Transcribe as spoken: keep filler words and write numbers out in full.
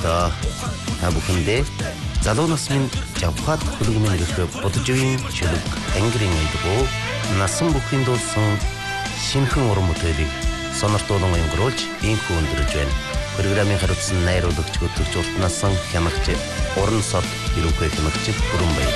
сонслоо. Та бүхэндээ залуу насны жавхат хөлгөмөн гэх бодожгийн чөлөг ангирын айдгуу насан бүхэн дуулсан шинхэн уран бүтээлийг сонортуулан өнгөрүүлж инхүү өндөрлж байна. Программын хариуцсан найруулагч Өтөрч Уртнасан хямагч уран сод ирүүхэй хямагч Бүрэн Баяр.